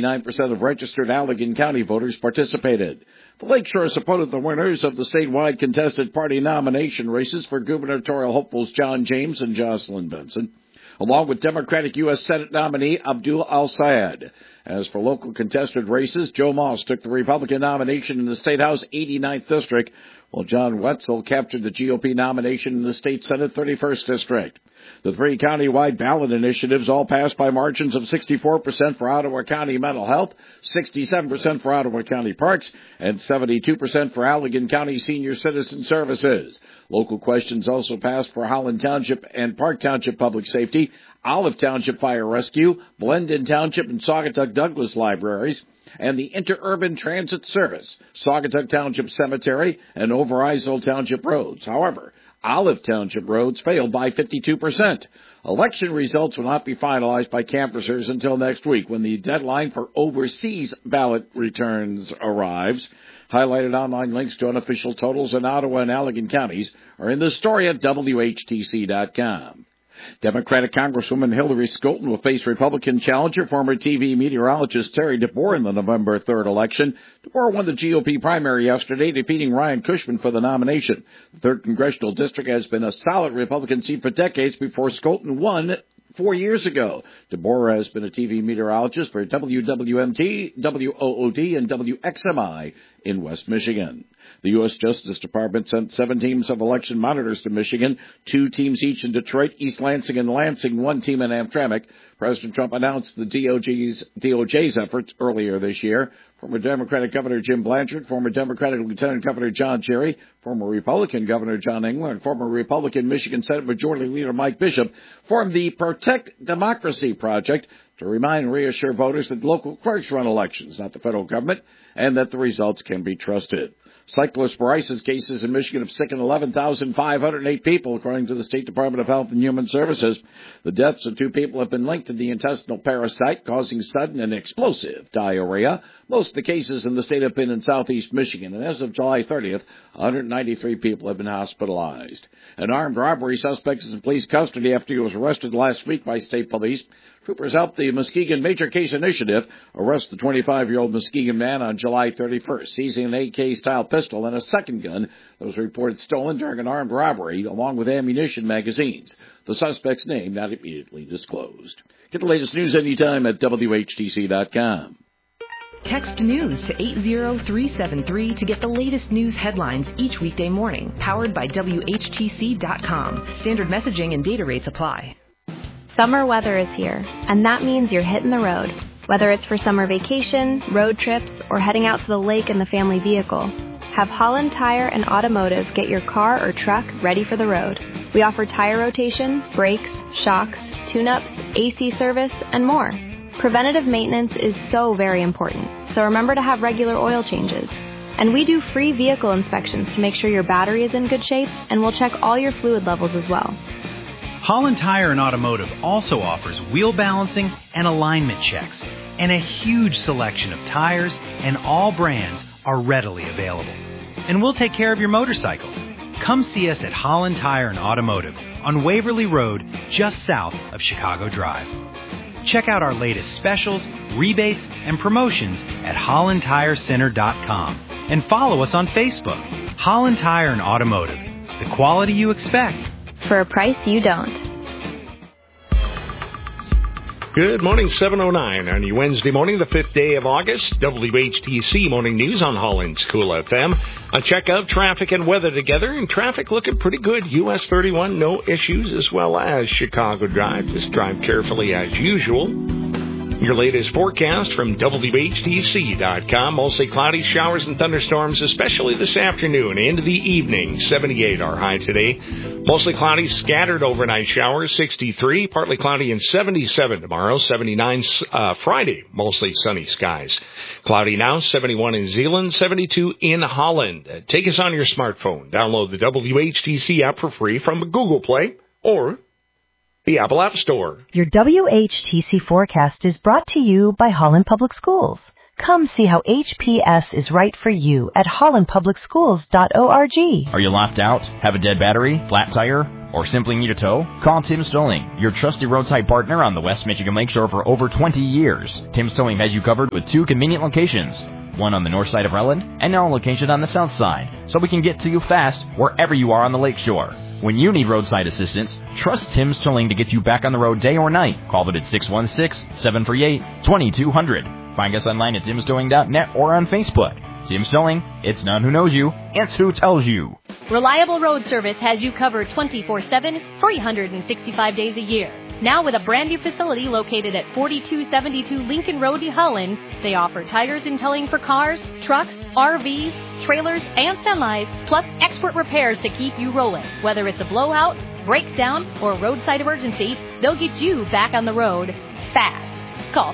89% of registered Allegan County voters participated. The Lakeshore supported the winners of the statewide contested party nomination races for gubernatorial hopefuls John James and Jocelyn Benson, along with Democratic U.S. Senate nominee Abdul Al-Sayed. As for local contested races, Joe Moss took the Republican nomination in the State House 89th District, while John Wetzel captured the GOP nomination in the State Senate 31st District. The three county-wide ballot initiatives all passed by margins of 64% for Ottawa County Mental Health, 67% for Ottawa County Parks, and 72% for Allegan County Senior Citizen Services. Local questions also passed for Holland Township and Park Township Public Safety, Olive Township Fire Rescue, Blendon Township and Saugatuck Douglas Libraries, and the Interurban Transit Service, Saugatuck Township Cemetery, and Overijssel Township Roads. However, Olive Township roads failed by 52%. Election results will not be finalized by canvassers until next week, when the deadline for overseas ballot returns arrives. Highlighted online links to unofficial totals in Ottawa and Allegan counties are in the story at WHTC.com. Democratic Congresswoman Hillary Skolten will face Republican challenger, former TV meteorologist Terry DeBoer in the November 3rd election. DeBoer won the GOP primary yesterday, defeating Ryan Cushman for the nomination. The 3rd Congressional District has been a solid Republican seat for decades before Skolten won 4 years ago. DeBoer has been a TV meteorologist for WWMT, WOOD, and WXMI in West Michigan. The U.S. Justice Department sent 7 teams of election monitors to Michigan, 2 teams each in Detroit, East Lansing, and Lansing, 1 team in Hamtramck. President Trump announced the DOJ's efforts earlier this year. Former Democratic Governor Jim Blanchard, former Democratic Lieutenant Governor John Cherry, former Republican Governor John Engler, and former Republican Michigan Senate Majority Leader Mike Bishop formed the Protect Democracy Project to remind and reassure voters that local clerks run elections, not the federal government, and that the results can be trusted. Cyclosporiasis cases in Michigan have sickened 11,508 people, according to the State Department of Health and Human Services. The deaths of 2 people have been linked to the intestinal parasite, causing sudden and explosive diarrhea. Most of the cases in the state have been in southeast Michigan, and as of July 30th, 193 people have been hospitalized. An armed robbery suspect is in police custody after he was arrested last week by state police. Troopers helped the Muskegon Major Case Initiative arrest the 25-year-old Muskegon man on July 31st, seizing an AK-style pistol and a second gun that was reported stolen during an armed robbery, along with ammunition magazines. The suspect's name not immediately disclosed. Get the latest news anytime at WHTC.com. Text news to 80373 to get the latest news headlines each weekday morning. Powered by WHTC.com. Standard messaging and data rates apply. Summer weather is here, and that means you're hitting the road. Whether it's for summer vacation, road trips, or heading out to the lake in the family vehicle, have Holland Tire and Automotive get your car or truck ready for the road. We offer tire rotation, brakes, shocks, tune-ups, AC service, and more. Preventative maintenance is so very important, so remember to have regular oil changes. And we do free vehicle inspections to make sure your battery is in good shape, and we'll check all your fluid levels as well. Holland Tire and Automotive also offers wheel balancing and alignment checks, and a huge selection of tires and all brands are readily available. And we'll take care of your motorcycle. Come see us at Holland Tire and Automotive on Waverly Road, just south of Chicago Drive. Check out our latest specials, rebates, and promotions at HollandTireCenter.com and follow us on Facebook. Holland Tire and Automotive, the quality you expect for a price you don't. Good morning, 7:09 on your Wednesday morning, the 5th day of August. WHTC Morning News on Holland's Cool FM. A check of traffic and weather together, and traffic looking pretty good. US 31, no issues, as well as Chicago Drive. Just drive carefully as usual. Your latest forecast from WHTC.com. Mostly cloudy, showers and thunderstorms, especially this afternoon into the evening. 78 our high today. Mostly cloudy, scattered overnight showers, 63. Partly cloudy and 77 tomorrow. 79 Friday, mostly sunny skies. Cloudy now, 71 in Zeeland, 72 in Holland. Take us on your smartphone. Download the WHTC app for free from Google Play or the Apple App Store. Your WHTC forecast is brought to you by Holland Public Schools. Come see how HPS is right for you at hollandpublicschools.org. Are you locked out? Have a dead battery? Flat tire? or simply need a tow? Call Tim's Towing, your trusted roadside partner on the West Michigan Lakeshore for over 20 years. Tim's Towing has you covered with 2 convenient locations, one on the north side of Rutland and now a location on the south side, so we can get to you fast wherever you are on the lakeshore. When you need roadside assistance, trust Tim's Towing to get you back on the road day or night. Call them at 616-738-2200. Find us online at timstowing.net or on Facebook. Tim's Towing, it's not who knows you, it's who tells you. Reliable Road Service has you covered 24/7, 365 days a year. Now with a brand new facility located at 4272 Lincoln Road in Holland, they offer tires and towing for cars, trucks, RVs, trailers, and semis, plus expert repairs to keep you rolling. Whether it's a blowout, breakdown, or a roadside emergency, they'll get you back on the road fast. Call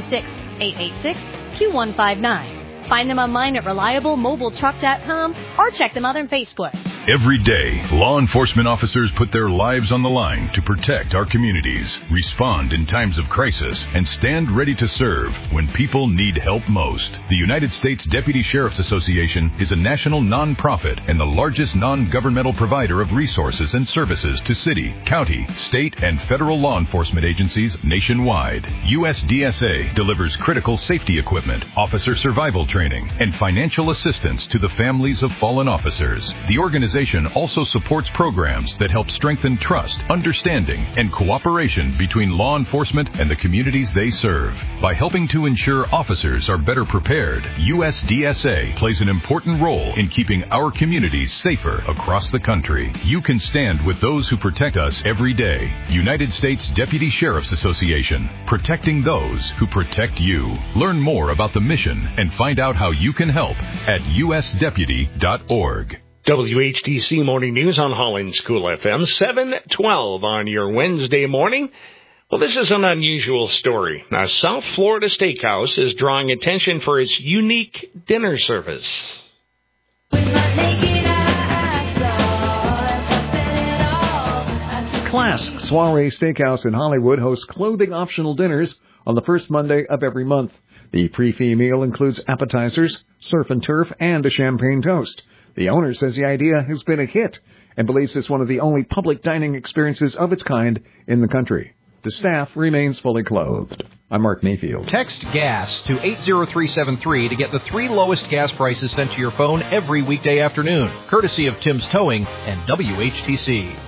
616-886-2159. Find them online at reliablemobiletruck.com or check them out on Facebook. Every day, law enforcement officers put their lives on the line to protect our communities, respond in times of crisis, and stand ready to serve when people need help most. The United States Deputy Sheriff's Association is a national nonprofit and the largest non-governmental provider of resources and services to city, county, state, and federal law enforcement agencies nationwide. USDSA delivers critical safety equipment, officer survival training, and financial assistance to the families of fallen officers. The organization also supports programs that help strengthen trust, understanding, and cooperation between law enforcement and the communities they serve. By helping to ensure officers are better prepared, USDSA plays an important role in keeping our communities safer across the country. You can stand with those who protect us every day. United States Deputy Sheriff's Association, protecting those who protect you. Learn more about the mission and find out how you can help at usdeputy.org. WHTC Morning News on Holland's Cool FM, 7:12 on your Wednesday morning. Well, this is an unusual story. Now, South Florida Steakhouse is drawing attention for its unique dinner service. Classic Soiree Steakhouse in Hollywood hosts clothing-optional dinners on the first Monday of every month. The pre-fee meal includes appetizers, surf and turf, and a champagne toast. The owner says the idea has been a hit and believes it's one of the only public dining experiences of its kind in the country. The staff remains fully clothed. I'm Mark Mayfield. Text GAS to 80373 to get the 3 lowest gas prices sent to your phone every weekday afternoon, courtesy of Tim's Towing and WHTC.